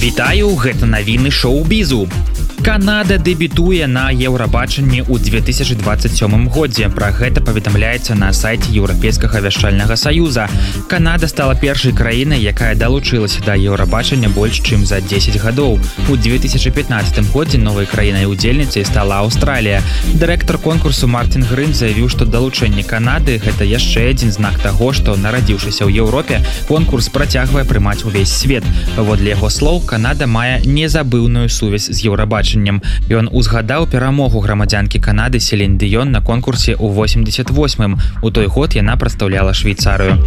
Вітаю, гэта навіны шоу-бізу. Канада дэбютуе на Еўрабачанні ў 2027 годзе. Пра гэта паведамляецца на сайце Еўрапейскага вяшчальнага саюза. Канада стала першай краінай, якая далучылася да Еўрабачання больш чым за 10 гадоў. У 2015 годзе новай краінай-удзельніцай стала Аўстралія. Дырэктар конкурсу Мартин Грын заявіў, што далучэнне Канады гэта яшчэ адзін знак таго, што, нарадзіўшыся ў Еўропе, конкурс працягвае прымаць увесь свет. Паводле яго слоў, Канада мае незабыўную сувязь з Еўрабачаннем. Ён узгадаў перамогу грамадзянкі Канады Селін Дыён на конкурсе ў 88-м. У той год яна прадстаўляла Швейцарыю.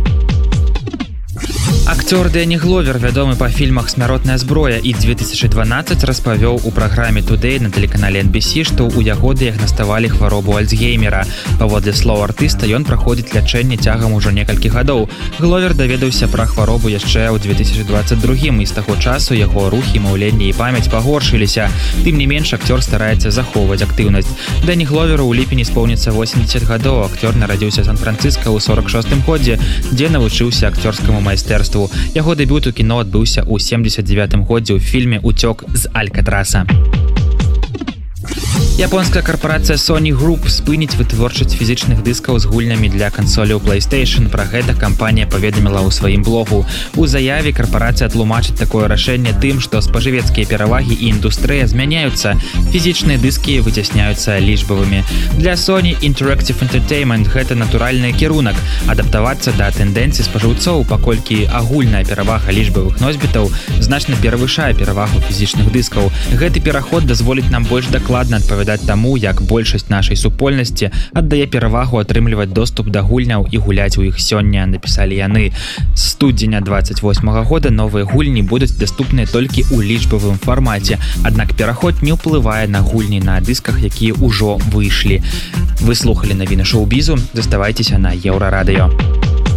Акцёр Дэні Гловер, вядомы па фільмах «Смяротная зброя» і 2012, распавёў у праграме Today на тэлеканале NBC, што ў яго дыягнаставалі хваробу Альцгеймера. Паводле слоў артыста, ён праходзіць лячэнне цягам ужо некалькі гадоў. Гловер даведаўся пра хваробу яшчэ ў 2022 і з таго часу яго рухі, маўленне і памяць пагоршыліся. Тым не менш, акцёр стараецца захоўваць актыўнасць. Дэні Гловеру ў ліпені споўніцца 80 гадоў. Акцёр нарадзіўся ў Сан-Францыска ў 46-м годзе, дзе навучыўся акцёрскаму майстэрству. Яго дэбют у кіно адбыўся ў 79-м годзе ў фільме «Уцёк з Алькатраса». Японская карпорацыя Sony Group спыніць вытворчасць фізічных дыскаў з гульнямі для кансоляў PlayStation. Пра гэта кампанія паведаміла ў сваім блогу. У заяве карпорацыя тлумачыць такое рашэнне тым, што спажывецкія перавагі і індустрыя змяняюцца. Фізічныя дыскі выцясняюцца лічбавымі. Для Sony Interactive Entertainment гэта натуральны кірунак адаптавацца да тэндэнцый спажыўцоў, паколькі агульная перавага лічбавых носьбітаў значна перавышае перавагу фізічных дыскаў. Гэты пераход дазволіць нам больш дакладна адпавядаць таму, як большасць нашай супольнасці аддае перавагу атрымліваць доступ да гульняў і гуляць у іх сёння, напісалі яны. З студзеня 28 года новыя гульні будуць даступныя толькі ў лічбавым фармаце, аднак пераход не ўплывае на гульні на дысках, якія ўжо выйшлі. Вы слухалі навіны шоу-бізу, заставайцеся на Еўрарадыё.